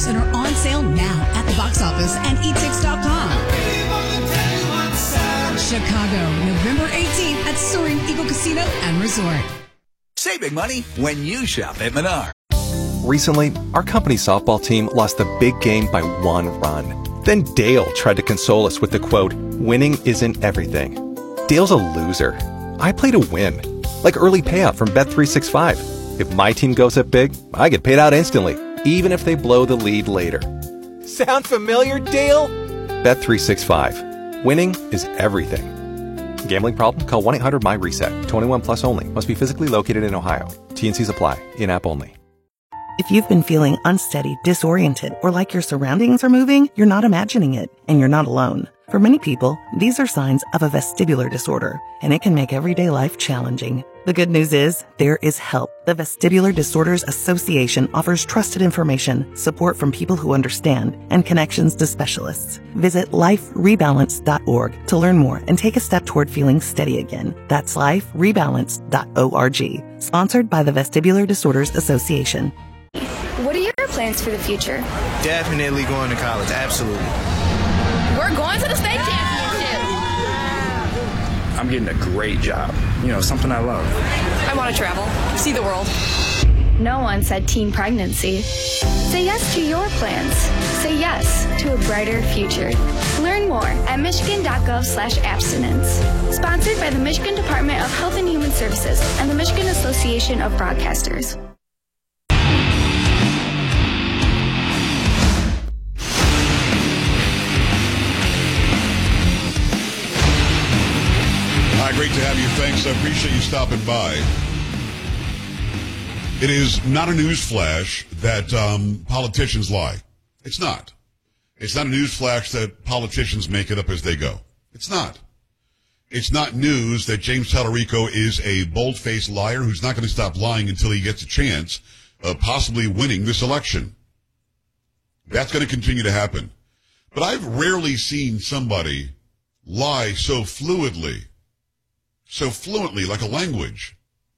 tickets and are on sale now at the box office and etix.com. Chicago, November 18th at Soaring Eagle Casino and Resort. Saving money when you shop at Menards. Recently, our company softball team lost the big game by 1 run. Then Dale tried to console us with the quote, "Winning isn't everything." Dale's a loser. I play to win. Like early payout from Bet365. If my team goes up big, I get paid out instantly, even if they blow the lead later. Sound familiar, Dale? Bet365. Winning is everything. Gambling problem? Call 1-800-MY-RESET. 21 plus only. Must be physically located in Ohio. T&Cs apply. In-app only. If you've been feeling unsteady, disoriented, or like your surroundings are moving, you're not imagining it, and you're not alone. For many people, these are signs of a vestibular disorder, and it can make everyday life challenging. The good news is, there is help. The Vestibular Disorders Association offers trusted information, support from people who understand, and connections to specialists. Visit liferebalance.org to learn more and take a step toward feeling steady again. That's liferebalance.org. Sponsored by the Vestibular Disorders Association. What are your plans for the future? Definitely going to college, absolutely. We're going to the state championship. I'm getting a great job. Something I love. I want to travel, see the world. No one said teen pregnancy. Say yes to your plans. Say yes to a brighter future. Learn more at michigan.gov/abstinence. Sponsored by the Michigan Department of Health and Human Services and the Michigan Association of Broadcasters. Hi, great to have you. Thanks. I appreciate you stopping by. It is not a news flash that politicians lie. It's not. It's not a news flash that politicians make it up as they go. It's not. It's not news that James Tallarico is a bold-faced liar who's not going to stop lying until he gets a chance of possibly winning this election. That's going to continue to happen. But I've rarely seen somebody lie so fluently, like a language,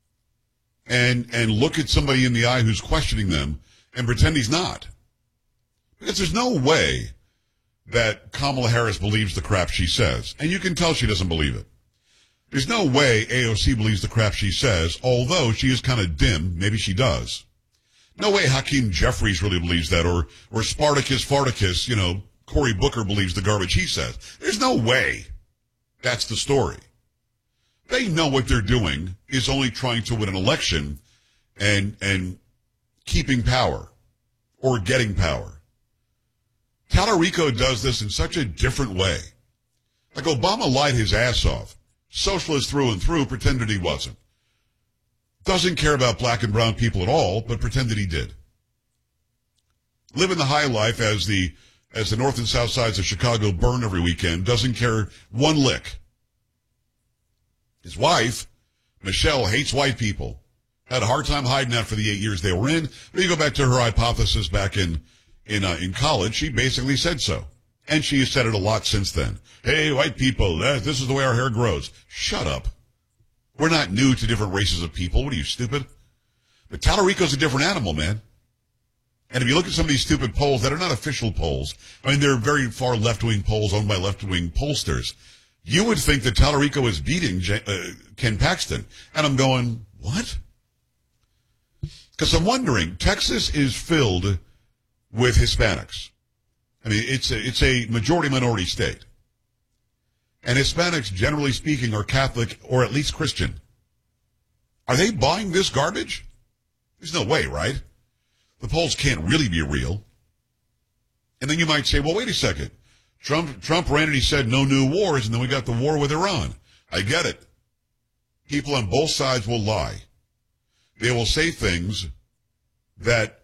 and look at somebody in the eye who's questioning them and pretend he's not. Because there's no way that Kamala Harris believes the crap she says. And you can tell she doesn't believe it. There's no way AOC believes the crap she says, although she is kind of dim. Maybe she does. No way Hakeem Jeffries really believes that, or Spartacus Farticus, Cory Booker believes the garbage he says. There's no way that's the story. They know what they're doing is only trying to win an election and keeping power or getting power. Tallarico does this in such a different way. Like Obama lied his ass off. Socialist through and through, pretended he wasn't. Doesn't care about black and brown people at all, but pretended he did. Living the high life as the north and south sides of Chicago burn every weekend, doesn't care one lick. His wife, Michelle, hates white people. Had a hard time hiding that for the 8 years they were in. But you go back to her hypothesis back in college, she basically said so. And she has said it a lot since then. Hey, white people, this is the way our hair grows. Shut up. We're not new to different races of people. What are you, stupid? But Tallarico's a different animal, man. And if you look at some of these stupid polls that are not official polls, they're very far left-wing polls owned by left-wing pollsters, you would think that Tallarico is beating Ken Paxton. And I'm going, what? Because I'm wondering, Texas is filled with Hispanics. It's a majority-minority state. And Hispanics, generally speaking, are Catholic or at least Christian. Are they buying this garbage? There's no way, right? The polls can't really be real. And then you might say, well, wait a second. Trump ran and he said no new wars, and then we got the war with Iran. I get it. People on both sides will lie. They will say things that